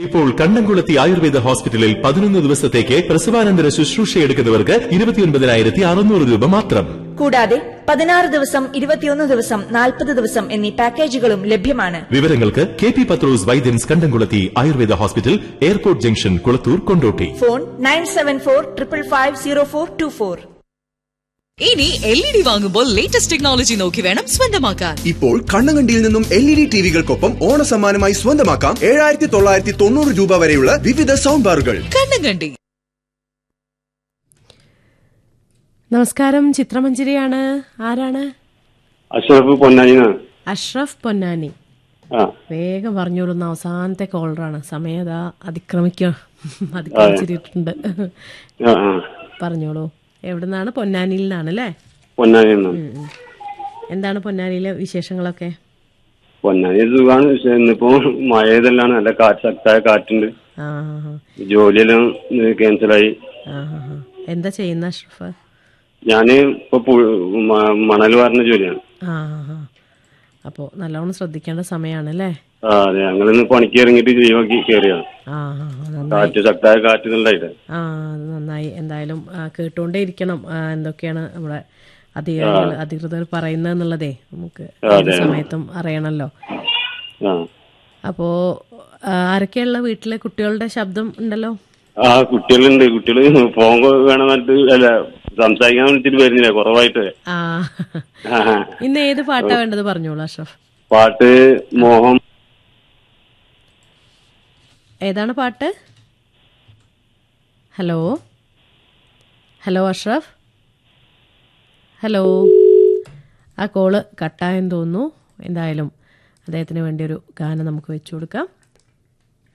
ഇപ്പോൾ കണ്ണംകുളത്തി ആയുർവേദ ഹോസ്പിറ്റലിൽ 11 ദിവസത്തേക്ക് പ്രസവാനന്തര ശുശ്രൂഷയെടുക്കുന്നവർക്ക് 29,600 രൂപ മാത്രം. കൂടാതെ 16 ദിവസം, 21 ദിവസം, 40 ദിവസം എന്നീ പാക്കേജുകളും ലഭ്യമാണ്. വിവരങ്ങൾക്ക് KP പത്രോസ് വൈദ്യൻസ് കണ്ടംകുളത്തി Ayurveda hospital, airport junction, Kulathur, Kondotty. Phone 9745550424. ഇനി LED വാങ്ങുമ്പോൾ ലേറ്റസ്റ്റ് ടെക്നോളജി നോക്കി വേണം സ്വന്തമാക്കാൻ. ഇപ്പോൾ കണ്ണങ്കണ്ടിയിൽ നിന്നും LED ടിവികൾക്കൊപ്പം ഓണസമ്മാനമായി സ്വന്തമാക്കാം 7,990 രൂപ വരെയുള്ള വിവിധ സൗണ്ട് ബാറുകൾ. കണ്ണങ്കണ്ടി. നമസ്കാരം, ചിത്രമഞ്ജരിയാണ്. ആരാണ്? അഷ്റഫ് പൊന്നാനി. അഷ്റഫ് പൊന്നാനി. വേഗം പറഞ്ഞോളുന്ന അവസാനത്തെ കോളറാണ്. സമയം അതിക്രമിച്ചിട്ടുണ്ട്. പറഞ്ഞോളൂ. എവിടുന്നാണ്? പൊന്നാനിയിൽ നിന്നാണല്ലേ? പൊന്നാനി. എന്താണ് പൊന്നാനിയിലെ വിശേഷങ്ങളൊക്കെ? പൊന്നാനി സുഖമാണ്. പക്ഷെ ഇന്നിപ്പോ മഴയതെല്ലാം നല്ല ശക്തമായ കാറ്റുണ്ട്. ജോലിയെല്ലാം ക്യാൻസലായി. എന്താ ചെയ്യുന്ന അഷ്റഫ്? ഞാന് ഇപ്പൊ മണൽ വാരുന്ന ജോലിയാണ്. അപ്പോ നല്ലോണം ശ്രദ്ധിക്കേണ്ട സമയാണല്ലേ? അതെ, ഞങ്ങളിന്ന് പണിക്ക് ഇറങ്ങിയിട്ട് ലീവാക്കി കയറിയാണ്. കാറ്റ് ശക്തമായ കാറ്റുണ്ടായിട്ട്. അത് നന്നായി. എന്തായാലും കേട്ടോണ്ടേ ഇരിക്കണം എന്തൊക്കെയാണ് നമ്മുടെ അധികൃതർ പറയുന്നതെന്നുള്ളതേ നമുക്ക് സമയത്തും അറിയണല്ലോ. അപ്പോ ആരൊക്കെയുള്ള വീട്ടിലെ? കുട്ടികളുടെ ശബ്ദം ഉണ്ടല്ലോ. കുട്ടികളുണ്ട്. കുട്ടികള് ഫോൺ വേണം അല്ല സംസാരിക്കാൻ വിളിച്ചിട്ട് വരുന്നില്ല, കുറവായിട്ട്. ഇന്ന് ഏത് പാട്ടാ വേണ്ടത് പറഞ്ഞോളൂ അഷ്റഫ്. പാട്ട് മോഹം. ഏതാണ് പാട്ട്? Hello hello Ashraf, hello. ആ കോള് കട്ടായെന്ന് തോന്നുന്നു. എന്തായാലും അദ്ദേഹത്തിന് വേണ്ടി ഒരു ഗാനം നമുക്ക് വെച്ചു കൊടുക്കാം.